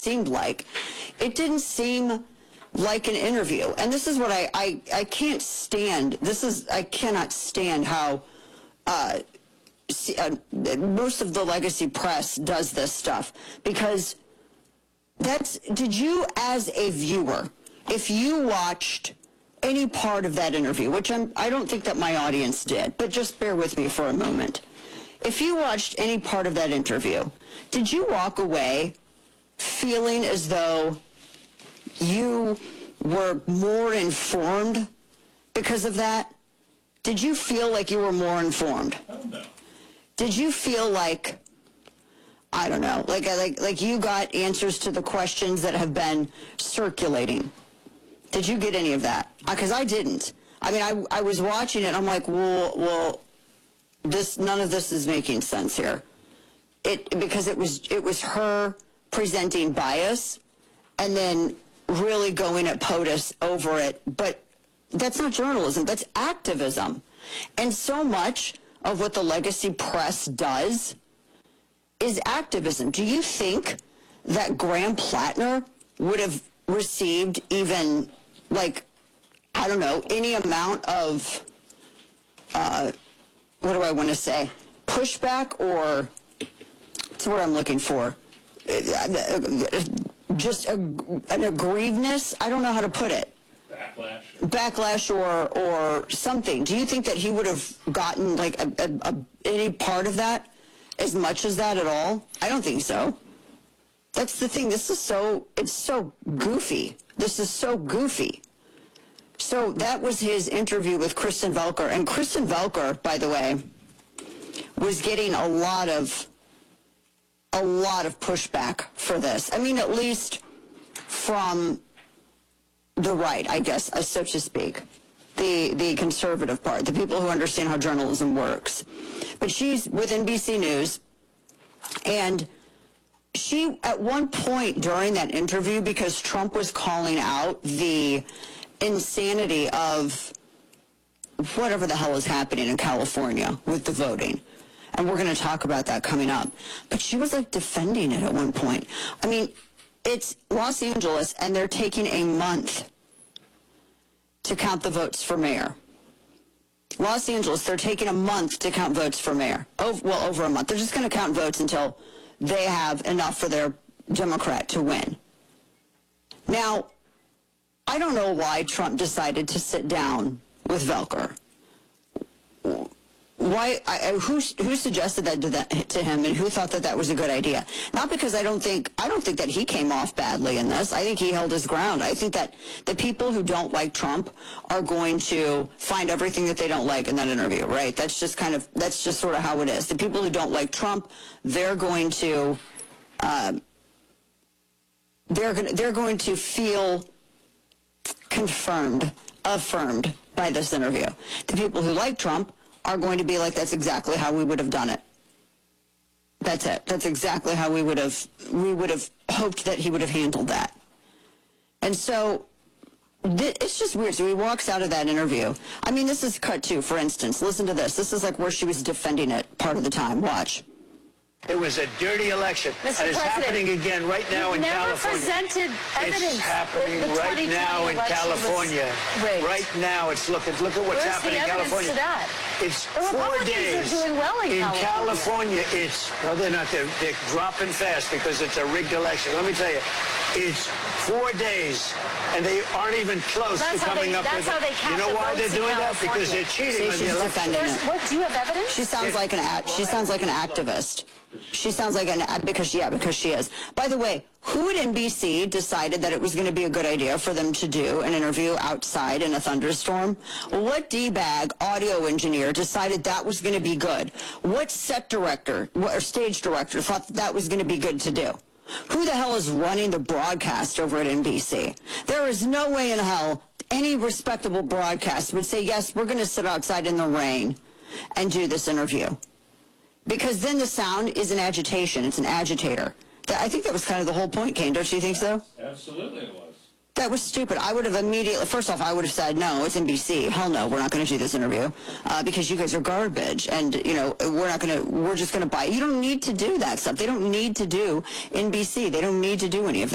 seemed like. It didn't seem like an interview. And this is what I can't stand. I cannot stand how most of the legacy press does this stuff, because did you as a viewer, if you watched any part of that interview, which I don't think that my audience did, but just bear with me for a moment. If you watched any part of that interview, did you walk away feeling as though you were more informed because of that? Did you feel like you were more informed? I don't know. Did you feel like, I don't know, like you got answers to the questions that have been circulating? Did you get any of that? Because I didn't. I mean, I was watching it, and I'm like, well, none of this is making sense here. Because it was her presenting bias and then really going at POTUS over it. But that's not journalism, that's activism. And so much of what the legacy press does is activism. Do you think that Graham Plattner would have received even, I don't know, any amount of, what do I want to say, pushback, or that's what I'm looking for, just an aggrievedness? I don't know how to put it. Backlash or something. Do you think that he would have gotten any part of that, as much as that at all? I don't think so. That's the thing. It's so goofy. This is so goofy. So that was his interview with Kristen Velker. And Kristen Velker, by the way, was getting a lot of pushback for this. I mean, at least from the right, I guess, so to speak. The conservative part, the people who understand how journalism works. But she's with NBC News, and she, at one point during that interview, because Trump was calling out the insanity of whatever the hell is happening in California with the voting, and we're going to talk about that coming up, but she was defending it at one point. I mean, it's Los Angeles, and they're taking a month to count the votes for mayor. Los Angeles, they're taking a month to count votes for mayor. Over a month. They're just going to count votes until they have enough for their Democrat to win. Now, I don't know why Trump decided to sit down with Velker. Why? Who suggested that to him, and who thought that was a good idea? Not because I don't think that he came off badly in this. I think he held his ground. I think that the people who don't like Trump are going to find everything that they don't like in that interview, right? That's just sort of how it is. The people who don't like Trump, they're going to feel affirmed by this interview. The people who like Trump are going to be like, that's exactly how we would have done it. That's it. That's exactly how we would have hoped that he would have handled that. And so it's just weird. So he walks out of that interview. I mean, this is cut two, for instance. Listen to this. This is where she was defending it part of the time. Watch. It was a dirty election. Mr. And it's happening again right now in California. Never presented evidence. It's happening right now in California. Right now, look at what's happening in California. Where's the evidence to that? It's the 4 days. Are doing well in California. They're not. They're dropping fast because it's a rigged election. Let me tell you, it's 4 days, and they aren't even close to coming up with it. You know why they're doing that? Because they're cheating on the election. What? Do you have evidence? She sounds like an activist. She sounds like because she is. By the way, who at NBC decided that it was going to be a good idea for them to do an interview outside in a thunderstorm? What D-bag audio engineer decided that was going to be good? What set director or stage director thought that was going to be good to do? Who the hell is running the broadcast over at NBC? There is no way in hell any respectable broadcast would say, yes, we're going to sit outside in the rain and do this interview. Because then the sound is an agitation. It's an agitator. I think that was kind of the whole point, Kane. Don't you think so? Absolutely it was. That was stupid. I would have immediately, first off, I would have said, no, it's NBC. Hell no, we're not going to do this interview because you guys are garbage. And, we're just going to buy it. You don't need to do that stuff. They don't need to do NBC. They don't need to do any of that.